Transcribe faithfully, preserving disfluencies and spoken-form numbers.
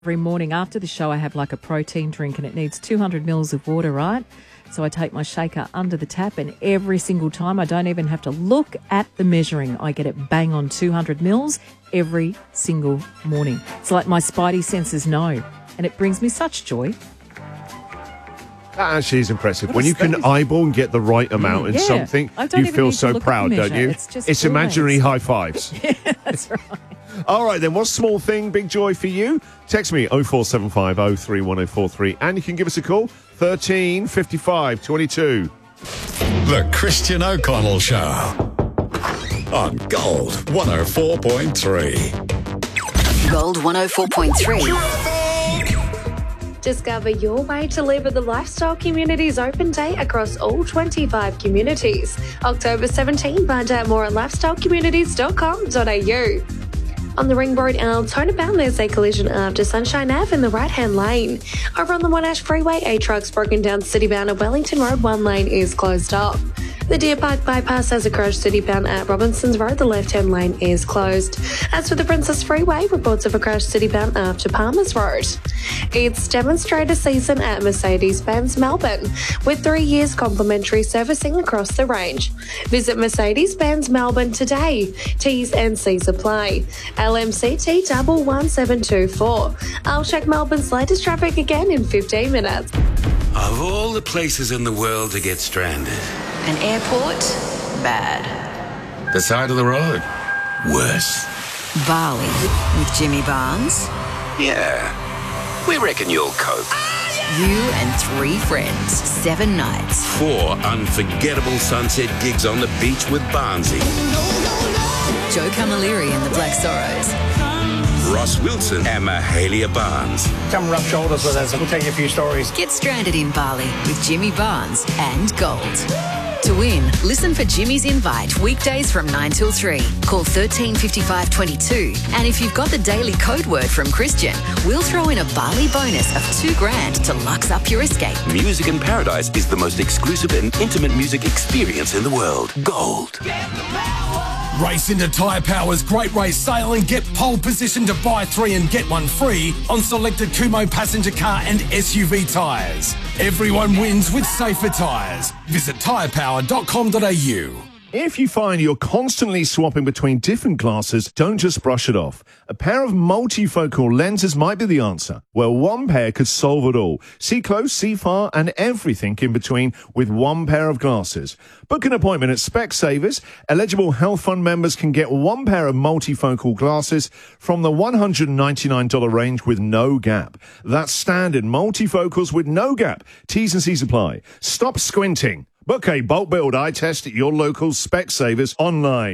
Every morning after the show, I have like a protein drink and it needs two hundred mils of water, right? So I take my shaker under the tap and every single time, I don't even have to look at the measuring. I get it bang on two hundred mils every single morning. It's like my spidey senses know, and it brings me such joy. That actually is impressive. What When is you can that? eyeball and get the right amount in yeah. something, I don't you even feel need to so look at the proud, don't measure. you? It's just it's brilliant. imaginary high fives. Yeah, that's right. All right, then. What's small thing, big joy for you? Text me oh four seven five oh three one oh four three, and you can give us a call thirteen fifty-five twenty-two. The Christian O'Connell Show on Gold one oh four point three. Gold one oh four point three. Discover your way to live at the Lifestyle Communities Open Day across all twenty-five communities. October seventeenth, find out more at lifestyle communities dot com dot a u. On the Ring Road in Altona Bound, there's a collision after Sunshine Ave in the right-hand lane. Over on the Monash Freeway, a truck's broken down city-bound at Wellington Road. One lane is closed off. The Deer Park bypass has a crash city-bound at Robinson's Road. The left-hand lane is closed. As for the Princess Freeway, reports of a crash city-bound after Palmer's Road. It's demonstrator season at Mercedes-Benz Melbourne, with three years complimentary servicing across the range. Visit Mercedes-Benz Melbourne today. T's and C's apply. L M C T one one seven two four. I'll check Melbourne's latest traffic again in fifteen minutes. Of all the places in the world to get stranded, An airport? Bad. the side of the road? Worse. Bali with Jimmy Barnes. Yeah, we reckon you'll cope. You and three friends. Seven nights. Four unforgettable sunset gigs on the beach with Barnsey. Joe Camilleri and the Black Sorrows. Ross Wilson and Mahalia Barnes. Come rub shoulders with us and we'll tell you a few stories. Get stranded in Bali with Jimmy Barnes and Gold. To win, listen for Jimmy's Invite weekdays from nine till three. Call thirteen fifty-five twenty-two. And if you've got the daily code word from Christian, we'll throw in a Bali bonus of two grand to lux up your escape. Music in Paradise is the most exclusive and intimate music experience in the world. Gold. Race into Tyre Power's Great Race Sale and get pole position to buy three and get one free on selected Kumho passenger car and S U V tyres. Everyone wins with safer tyres. Visit tyre power dot com dot a u. If you find you're constantly swapping between different glasses, don't just brush it off. A pair of multifocal lenses might be the answer. Well, one pair could solve it all. See close, see far, and everything in between with one pair of glasses. Book an appointment at Specsavers. Eligible health fund members can get one pair of multifocal glasses from the one hundred ninety-nine dollars range with no gap. That's standard multifocals with no gap. T's and C's apply. Stop squinting. Book a bulk build eye test at your local Specsavers online.